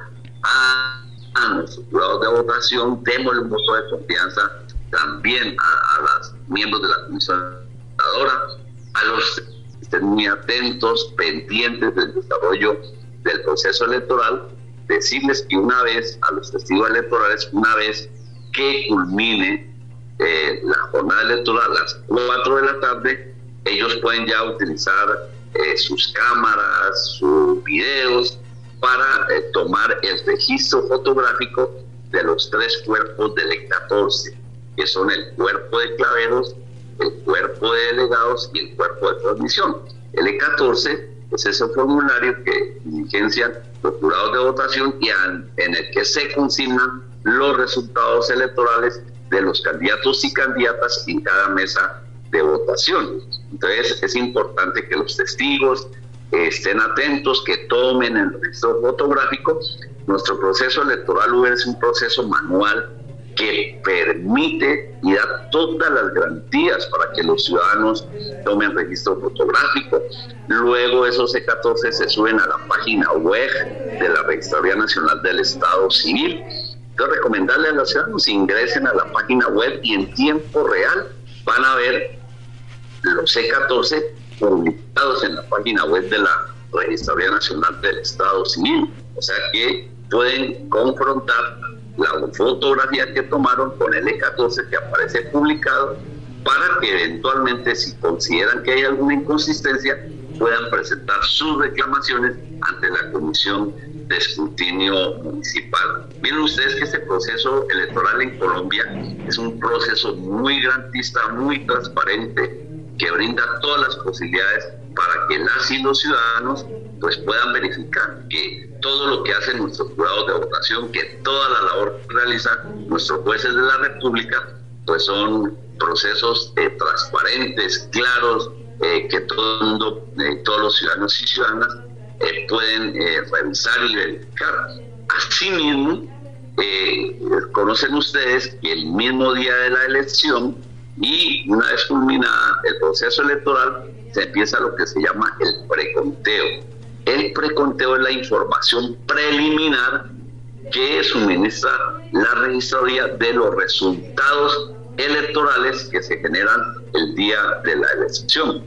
a, a nuestros jurados de votación, démosle un voto de confianza también a, a los miembros de la comisión electoral, a los que estén muy atentos, pendientes del desarrollo del proceso electoral, decirles que una vez, a los testigos electorales, una vez que culmine eh, la jornada electoral a las cuatro de la tarde, ellos pueden ya utilizar eh, sus cámaras, sus videos, para eh, tomar el registro fotográfico de los tres cuerpos del E catorce, que son el cuerpo de claveros, el cuerpo de delegados y el cuerpo de transmisión. El E catorce es ese formulario que diligencian los jurados de votación y an, en el que se consignan los resultados electorales de los candidatos y candidatas en cada mesa de votación. Entonces es importante que los testigos eh, estén atentos, que tomen el registro fotográfico. Nuestro proceso electoral es un proceso manual que permite y da todas las garantías para que los ciudadanos tomen registro fotográfico. Luego esos E catorce se suben a la página web de la Registraduría Nacional del Estado Civil. Entonces, recomendarle a los ciudadanos que ingresen a la página web y en tiempo real van a ver los E catorce publicados en la página web de la Registraduría Nacional del Estado Civil. O sea que pueden confrontar la fotografía que tomaron con el E catorce que aparece publicado, para que eventualmente, si consideran que hay alguna inconsistencia, puedan presentar sus reclamaciones ante la Comisión de Escrutinio Municipal. Miren ustedes que este proceso electoral en Colombia es un proceso muy garantista, muy transparente, que brinda todas las posibilidades para que las y los ciudadanos pues puedan verificar que todo lo que hacen nuestros jurados de votación, que toda la labor que realizan nuestros jueces de la República, pues son procesos eh, transparentes, claros, eh, que todo el mundo, eh, todos los ciudadanos y ciudadanas eh, pueden eh, revisar y verificar. Asimismo, eh, conocen ustedes que el mismo día de la elección y una vez culminada el proceso electoral, se empieza lo que se llama el preconteo. El preconteo es la información preliminar que suministra la registraduría de los resultados electorales que se generan el día de la elección.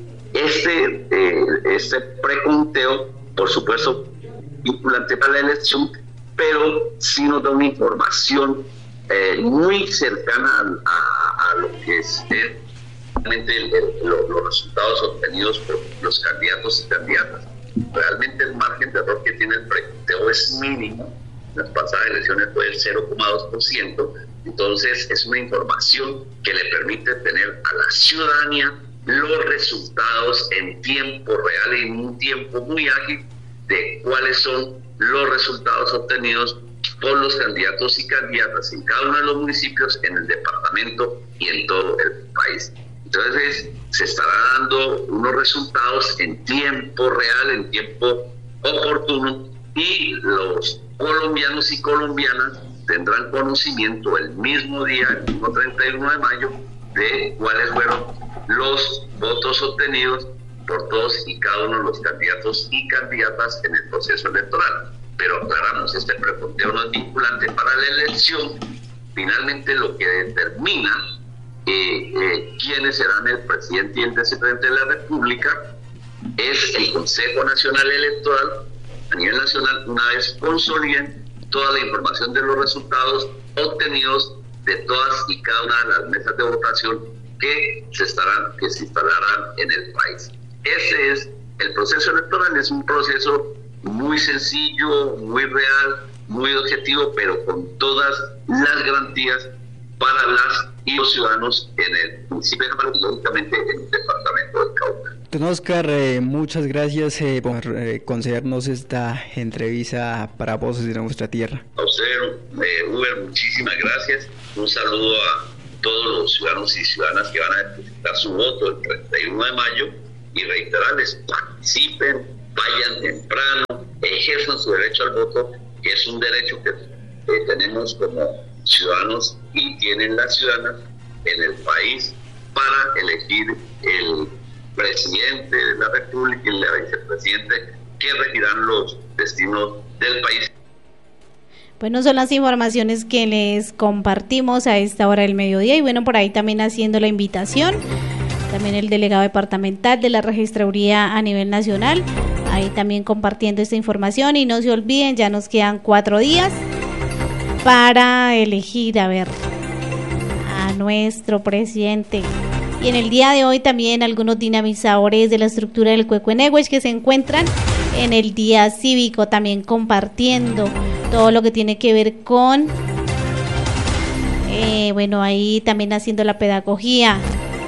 Este, eh, este preconteo, por supuesto, vinculante para la elección, pero sí nos da una información eh, muy cercana a, a, a lo que es eh, realmente el, el, lo, los resultados obtenidos por los candidatos y candidatas. Realmente el margen de error que tiene el preconteo es mínimo. Las pasadas elecciones fue el cero coma dos por ciento. Entonces es una información que le permite tener a la ciudadanía los resultados en tiempo real, en un tiempo muy ágil, de cuáles son los resultados obtenidos por los candidatos y candidatas en cada uno de los municipios, en el departamento y en todo el país. Entonces se estará dando unos resultados en tiempo real, en tiempo oportuno, y los colombianos y colombianas tendrán conocimiento el mismo día, el mismo treinta y uno de mayo, de cuáles fueron los votos obtenidos por todos y cada uno de los candidatos y candidatas en el proceso electoral. Pero aclaramos, este preconteo no es vinculante para la elección. Finalmente lo que determina eh, eh, quiénes serán el presidente y el vicepresidente de la República es el Consejo Nacional Electoral a nivel nacional, una vez consoliden toda la información de los resultados obtenidos de todas y cada una de las mesas de votación que se estarán, que se instalarán en el país. Ese es el proceso electoral, es un proceso muy sencillo, muy real, muy objetivo, pero con todas las garantías para las y los ciudadanos en el municipio de Camargo y lógicamente en el departamento del Cauca. Don Oscar, eh, muchas gracias eh, por eh, concedernos esta entrevista para Voces de Nuestra Tierra. A usted, eh, Uber, muchísimas gracias. Un saludo a todos los ciudadanos y ciudadanas que van a depositar su voto el treinta y uno de mayo y reiterarles, participen, vayan temprano, ejerzan su derecho al voto, que es un derecho que eh, tenemos como ciudadanos y tienen las ciudadanas en el país para elegir el presidente de la República y la vicepresidente que regirán los destinos del país. Bueno, son las informaciones que les compartimos a esta hora del mediodía y bueno, por ahí también haciendo la invitación, también el delegado departamental de la registraduría a nivel nacional, ahí también compartiendo esta información y no se olviden, ya nos quedan cuatro días para elegir, a ver, a nuestro presidente. Y en el día de hoy también algunos dinamizadores de la estructura del Cuecuenegüech que se encuentran en el día cívico, también compartiendo todo lo que tiene que ver con, eh, bueno, ahí también haciendo la pedagogía,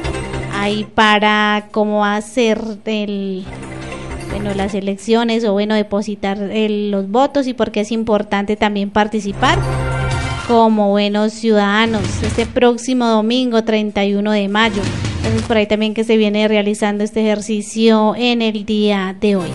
ahí para cómo hacer el, bueno, las elecciones o bueno, depositar el, los votos y porque es importante también participar como buenos ciudadanos este próximo domingo treinta y uno de mayo. Entonces por ahí también que se viene realizando este ejercicio en el día de hoy.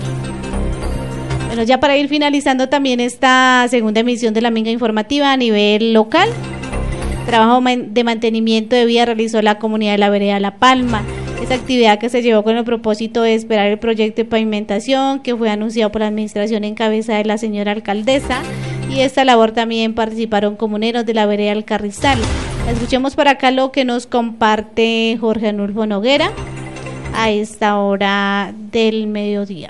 Bueno, ya para ir finalizando también esta segunda emisión de la Minga Informativa a nivel local, trabajo de mantenimiento de vía realizó la comunidad de la vereda La Palma. Esta actividad que se llevó con el propósito de esperar el proyecto de pavimentación que fue anunciado por la administración en cabeza de la señora alcaldesa, y esta labor también participaron comuneros de la vereda El Carrizal. Escuchemos por acá lo que nos comparte Jorge Anulfo Noguera a esta hora del mediodía.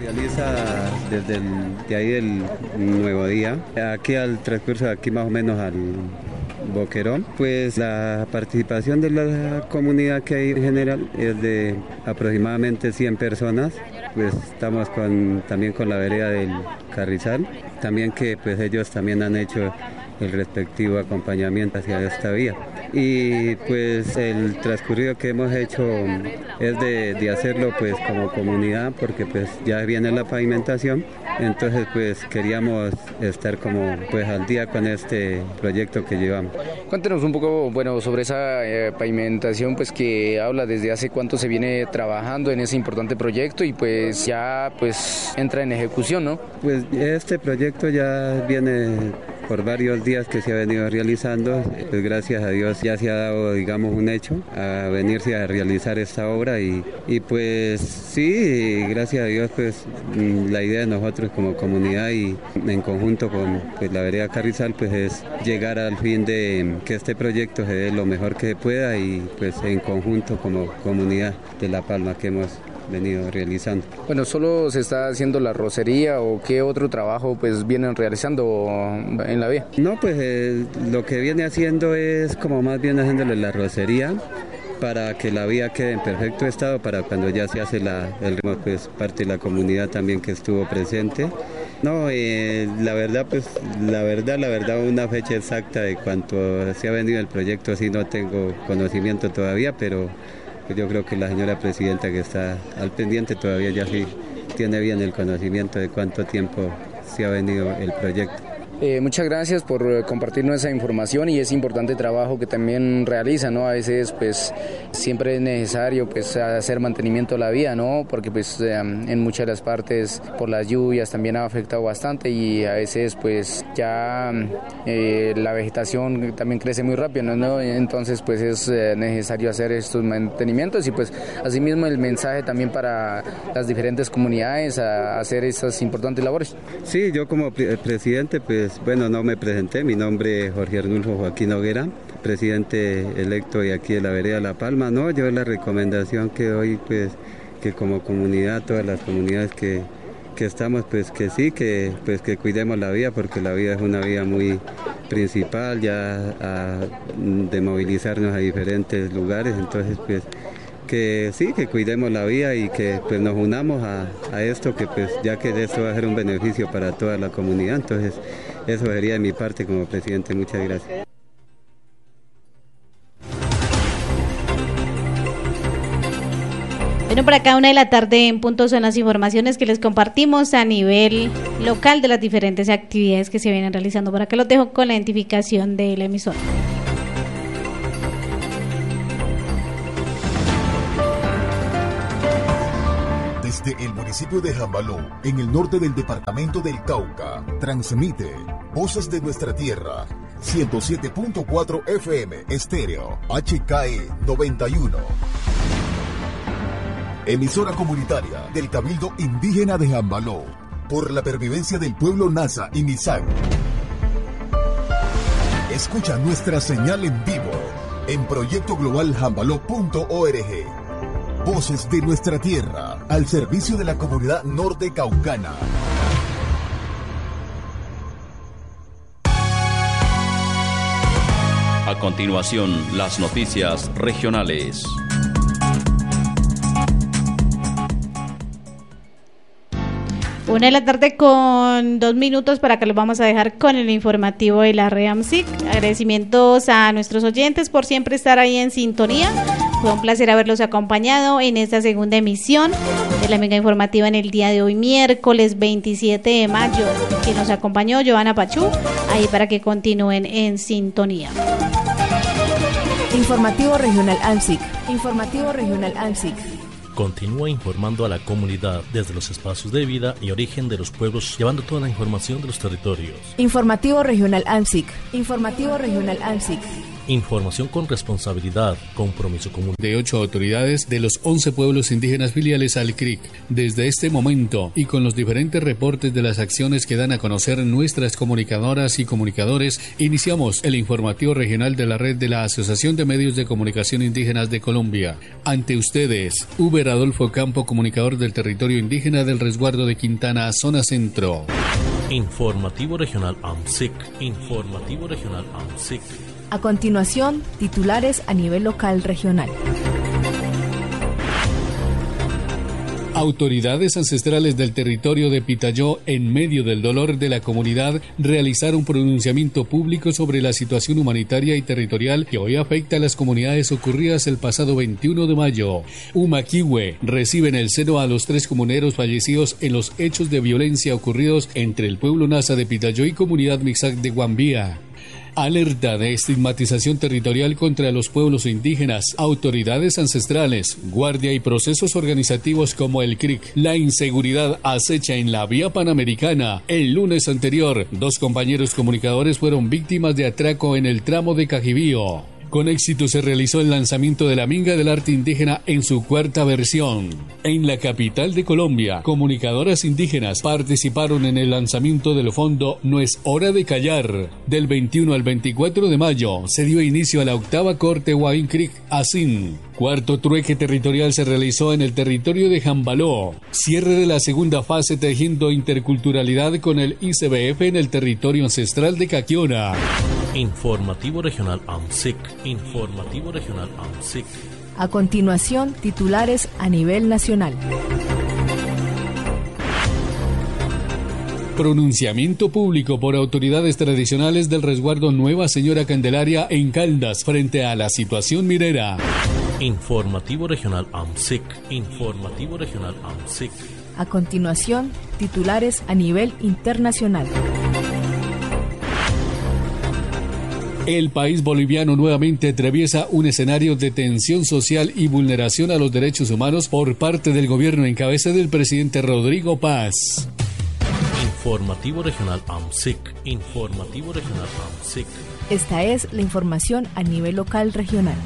Realiza desde el, de ahí del nuevo día, aquí al transcurso de aquí más o menos al Boquerón, pues la participación de la comunidad que hay en general es de aproximadamente cien personas, pues estamos con, también con la vereda del Carrizal, también que pues ellos también han hecho el respectivo acompañamiento hacia esta vía. Y pues el transcurrido que hemos hecho es de, de hacerlo pues como comunidad, porque pues ya viene la pavimentación, entonces pues queríamos estar como pues al día con este proyecto que llevamos. Cuéntenos un poco, bueno, sobre esa eh, pavimentación pues que habla desde hace cuánto se viene trabajando en ese importante proyecto y pues ya pues entra en ejecución, ¿no? Pues este proyecto ya viene por varios días que se ha venido realizando, pues gracias a Dios ya se ha dado, digamos, un hecho a venirse a realizar esta obra y, y pues sí, gracias a Dios, pues la idea de nosotros como comunidad y en conjunto con pues, la vereda Carrizal, pues es llegar al fin de que este proyecto se dé lo mejor que se pueda y pues en conjunto como comunidad de La Palma que hemos venido realizando. Bueno, ¿solo se está haciendo la rocería o qué otro trabajo pues vienen realizando en la vía? No, pues eh, lo que viene haciendo es como más bien haciéndole la rocería para que la vía quede en perfecto estado para cuando ya se hace la, el pues parte de la comunidad también que estuvo presente. No, eh, la verdad, pues, la verdad, la verdad, una fecha exacta de cuánto se ha venido el proyecto, así no tengo conocimiento todavía, pero yo creo que la señora presidenta que está al pendiente todavía ya sí tiene bien el conocimiento de cuánto tiempo se ha venido el proyecto. Eh, muchas gracias por compartirnos esa información y ese importante trabajo que también realiza, ¿no? A veces pues siempre es necesario pues hacer mantenimiento de la vía, ¿no? Porque pues eh, en muchas de las partes por las lluvias también ha afectado bastante y a veces pues ya eh, la vegetación también crece muy rápido, ¿no? Entonces pues es eh, necesario hacer estos mantenimientos y pues asimismo el mensaje también para las diferentes comunidades a hacer estas importantes labores. Sí, yo como pre- presidente pues bueno, no me presenté, mi nombre es Jorge Arnulfo Joaquín Noguera, presidente electo de aquí de la vereda La Palma. No, yo la recomendación que doy, pues, que como comunidad, todas las comunidades que, que estamos, pues que sí, que pues que cuidemos la vía, porque la vía es una vía muy, principal, ya a, de movilizarnos a diferentes lugares, entonces pues que sí, que cuidemos la vía y que pues nos unamos a, a esto, que pues ya que esto va a ser un beneficio para toda la comunidad, entonces eso sería de mi parte como presidente. Muchas gracias. Bueno, por acá una de la tarde en punto son las informaciones que les compartimos a nivel local de las diferentes actividades que se vienen realizando. Por acá los dejo con la identificación de la emisora. Desde el municipio de Jambaló, en el norte del departamento del Cauca, transmite Voces de Nuestra Tierra, ciento siete punto cuatro F M, estéreo, H K E noventa y uno. Emisora comunitaria del Cabildo Indígena de Jambaló, por la pervivencia del pueblo Nasa y Misag. Escucha nuestra señal en vivo en proyecto global jambaló punto org. Voces de Nuestra Tierra, al servicio de la comunidad norte caucana. A continuación, las noticias regionales. Una de la tarde con dos minutos para que los vamos a dejar con el informativo de la red AMSIC. Agradecimientos a nuestros oyentes por siempre estar ahí en sintonía. Fue un placer haberlos acompañado en esta segunda emisión de la mega informativa en el día de hoy, miércoles veintisiete de mayo. Quien nos acompañó, Joana Pachú, ahí para que continúen en sintonía. Informativo Regional AMSIC. Informativo Regional AMSIC. Continúa informando a la comunidad desde los espacios de vida y origen de los pueblos, llevando toda la información de los territorios. Informativo Regional AMSIC. Informativo Regional AMSIC. Información con responsabilidad, compromiso común. De ocho autoridades de los once pueblos indígenas filiales al C R I C. Desde este momento y con los diferentes reportes de las acciones que dan a conocer nuestras comunicadoras y comunicadores, iniciamos el informativo regional de la red de la Asociación de Medios de Comunicación Indígenas de Colombia. Ante ustedes, Uber Adolfo Campo, comunicador del territorio indígena del resguardo de Quintana, zona centro. Informativo Regional AMSIC. Informativo Regional AMSIC. A continuación, titulares a nivel local regional. Autoridades ancestrales del territorio de Pitayó, en medio del dolor de la comunidad, realizaron pronunciamiento público sobre la situación humanitaria y territorial que hoy afecta a las comunidades ocurridas el pasado veintiuno de mayo. Humaquihue recibe en el seno a los tres comuneros fallecidos en los hechos de violencia ocurridos entre el pueblo Nasa de Pitayó y comunidad Mixac de Guambía. Alerta de estigmatización territorial contra los pueblos indígenas, autoridades ancestrales, guardia y procesos organizativos como el C R I C. La inseguridad acecha en la vía panamericana. El lunes anterior, dos compañeros comunicadores fueron víctimas de atraco en el tramo de Cajibío. Con éxito se realizó el lanzamiento de la Minga del Arte Indígena en su cuarta versión. En la capital de Colombia, comunicadoras indígenas participaron en el lanzamiento del fondo No es hora de callar. Del veintiuno al veinticuatro de mayo se dio inicio a la octava corte Huaín Creek Asin. Cuarto trueque territorial se realizó en el territorio de Jambaló. Cierre de la segunda fase tejiendo interculturalidad con el I C B F en el territorio ancestral de Caquiona. Informativo Regional AMSIC. Informativo Regional AMSIC. A continuación, titulares a nivel nacional. Pronunciamiento público por autoridades tradicionales del resguardo Nueva Señora Candelaria en Caldas frente a la situación minera. Informativo Regional AMSIC. Informativo Regional AMSIC. A continuación, titulares a nivel internacional. El país boliviano nuevamente atraviesa un escenario de tensión social y vulneración a los derechos humanos por parte del gobierno en cabeza del presidente Rodrigo Paz. Informativo Regional AMSIC. Informativo Regional AMSIC. Esta es la información a nivel local regional.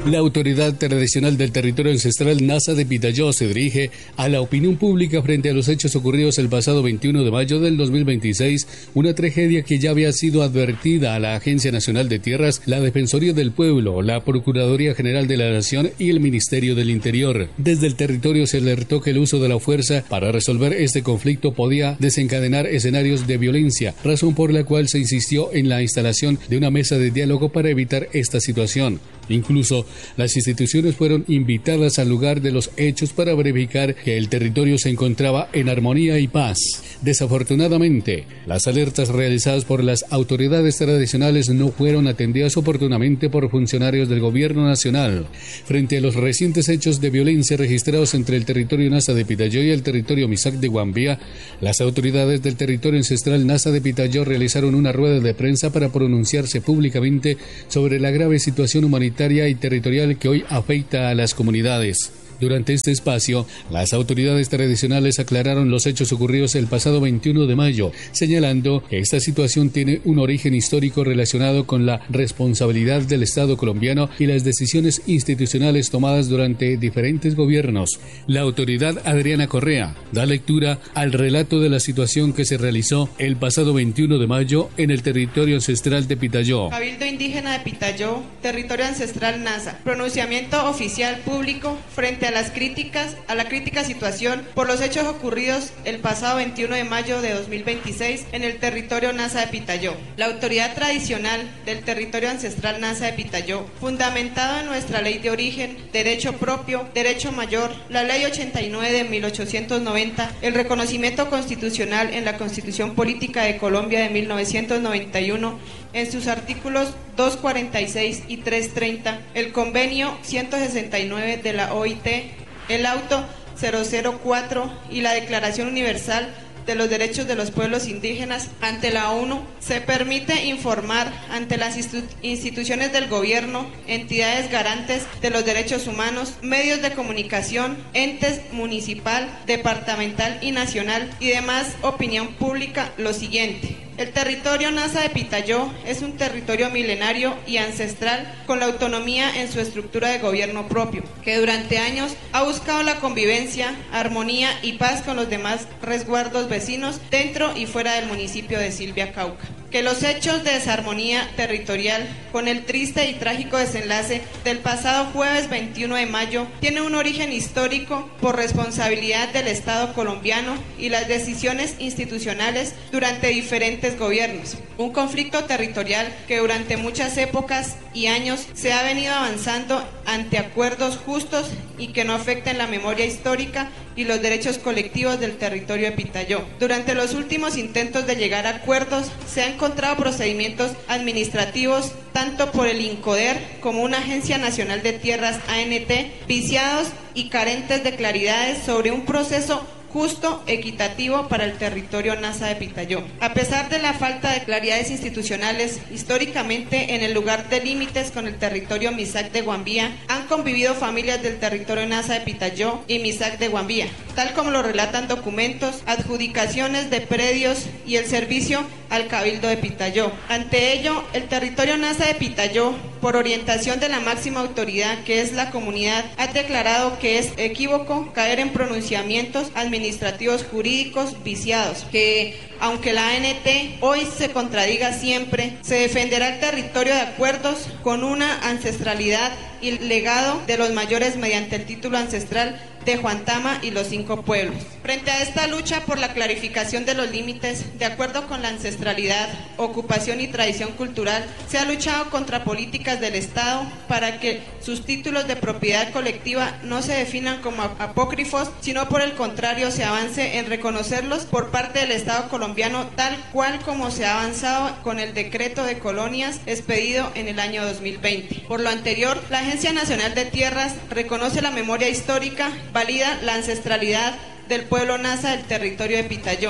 La autoridad tradicional del territorio ancestral Nasa de Pitayó se dirige a la opinión pública frente a los hechos ocurridos el pasado veintiuno de mayo del dos mil veintiséis, una tragedia que ya había sido advertida a la Agencia Nacional de Tierras, la Defensoría del Pueblo, la Procuraduría General de la Nación y el Ministerio del Interior. Desde el territorio se alertó que el uso de la fuerza para resolver este conflicto podía desencadenar escenarios de violencia, razón por la cual se insistió en la instalación de una mesa de diálogo para evitar esta situación. Incluso, las instituciones fueron invitadas al lugar de los hechos para verificar que el territorio se encontraba en armonía y paz. Desafortunadamente, las alertas realizadas por las autoridades tradicionales no fueron atendidas oportunamente por funcionarios del gobierno nacional. Frente a los recientes hechos de violencia registrados entre el territorio Nasa de Pitayó y el territorio Misak de Guambía, las autoridades del territorio ancestral Nasa de Pitayó realizaron una rueda de prensa para pronunciarse públicamente sobre la grave situación humanitaria y territorial que hoy afecta a las comunidades. Durante este espacio, las autoridades tradicionales aclararon los hechos ocurridos el pasado veintiuno de mayo, señalando que esta situación tiene un origen histórico relacionado con la responsabilidad del Estado colombiano y las decisiones institucionales tomadas durante diferentes gobiernos. La autoridad Adriana Correa da lectura al relato de la situación que se realizó el pasado veintiuno de mayo en el territorio ancestral de Pitayó. Cabildo Indígena de Pitayó, territorio ancestral Nasa. Pronunciamiento oficial público frente a las críticas, a la crítica situación por los hechos ocurridos el pasado veintiuno de mayo de dos mil veintiséis en el territorio Nasa de Pitayó. La autoridad tradicional del territorio ancestral Nasa de Pitayó, fundamentado en nuestra ley de origen, derecho propio, derecho mayor, la ley ochenta y nueve de mil ochocientos noventa, el reconocimiento constitucional en la Constitución Política de Colombia de mil novecientos noventa y uno, en sus artículos doscientos cuarenta y seis y trescientos treinta, el convenio ciento sesenta y nueve de la O I T, el auto cero cero cuatro y la Declaración Universal de los Derechos de los Pueblos Indígenas ante la ONU, se permite informar ante las institu- instituciones del gobierno, entidades garantes de los derechos humanos, medios de comunicación, entes municipal, departamental y nacional y demás opinión pública lo siguiente. El territorio Nasa de Pitayó es un territorio milenario y ancestral con la autonomía en su estructura de gobierno propio, que durante años ha buscado la convivencia, armonía y paz con los demás resguardos vecinos dentro y fuera del municipio de Silvia, Cauca. Que los hechos de desarmonía territorial con el triste y trágico desenlace del pasado jueves veintiuno de mayo tiene un origen histórico por responsabilidad del Estado colombiano y las decisiones institucionales durante diferentes gobiernos. Un conflicto territorial que durante muchas épocas y años se ha venido avanzando ante acuerdos justos y que no afecten la memoria histórica y los derechos colectivos del territorio de Pitayó. Durante los últimos intentos de llegar a acuerdos se han encontrado procedimientos administrativos tanto por el INCODER como una Agencia Nacional de Tierras A N T viciados y carentes de claridades sobre un proceso justo, equitativo para el territorio Nasa de Pitayó. A pesar de la falta de claridades institucionales, históricamente en el lugar de límites con el territorio Misak de Guambía, han convivido familias del territorio Nasa de Pitayó y Misak de Guambía, tal como lo relatan documentos, adjudicaciones de predios y el servicio al Cabildo de Pitayó. Ante ello, el territorio Nasa de Pitayó, por orientación de la máxima autoridad que es la comunidad, ha declarado que es equívoco caer en pronunciamientos administrativos administrativos jurídicos viciados, que aunque la A N T hoy se contradiga siempre, se defenderá el territorio de acuerdos con una ancestralidad y legado de los mayores mediante el título ancestral de Juantama y los cinco pueblos. Frente a esta lucha por la clarificación de los límites, de acuerdo con la ancestralidad, ocupación y tradición cultural, se ha luchado contra políticas del Estado para que sus títulos de propiedad colectiva no se definan como apócrifos, sino por el contrario se avance en reconocerlos por parte del Estado colombiano, tal cual como se ha avanzado con el decreto de colonias expedido en el año dos mil veinte. Por lo anterior, la Agencia Nacional de Tierras reconoce la memoria histórica, valida la ancestralidad del pueblo Nasa del territorio de Pitayó,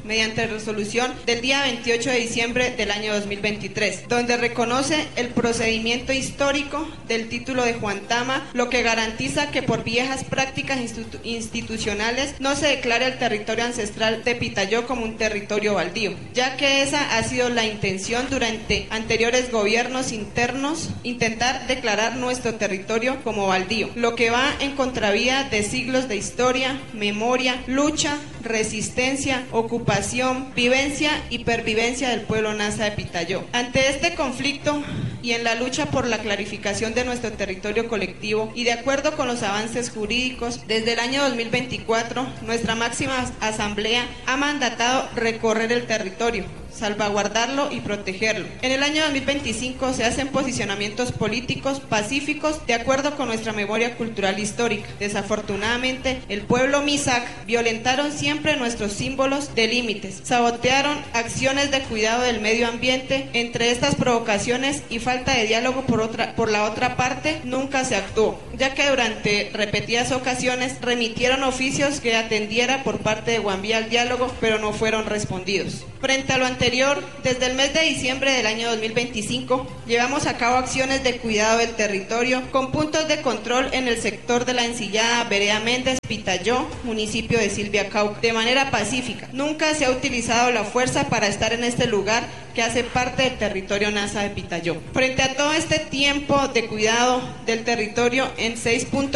mediante resolución del día veintiocho de diciembre del año dos mil veintitrés, donde reconoce el procedimiento histórico del título de Juan Tama, lo que garantiza que por viejas prácticas institu institucionales no se declare el territorio ancestral de Pitayó como un territorio baldío, ya que esa ha sido la intención durante anteriores gobiernos internos, intentar declarar nuestro territorio como baldío, lo que va en contravía de siglos de historia, memoria, lucha, resistencia, ocupación, vivencia y pervivencia del pueblo Nasa de Pitayó. Ante este conflicto y en la lucha por la clarificación de nuestro territorio colectivo y de acuerdo con los avances jurídicos, desde el año dos mil veinticuatro, nuestra máxima asamblea ha mandatado recorrer el territorio, salvaguardarlo y protegerlo. En el año dos mil veinticinco se hacen posicionamientos políticos pacíficos de acuerdo con nuestra memoria cultural histórica. Desafortunadamente, el pueblo Misak violentaron siempre nuestros símbolos de límites, sabotearon acciones de cuidado del medio ambiente. Entre estas provocaciones y falta de diálogo por, otra, por la otra parte, nunca se actuó, ya que durante repetidas ocasiones remitieron oficios que atendiera por parte de Guambía al diálogo, pero no fueron respondidos. Frente a lo anterior, desde el mes de diciembre del año dos mil veinticinco, llevamos a cabo acciones de cuidado del territorio con puntos de control en el sector de la Encillada, Vereda Méndez, Pitayó, municipio de Silvia, Cauca, de manera pacífica. Nunca se ha utilizado la fuerza para estar en este lugar que hace parte del territorio Nasa de Pitayó. Frente a todo este tiempo de cuidado del territorio, en seis puntos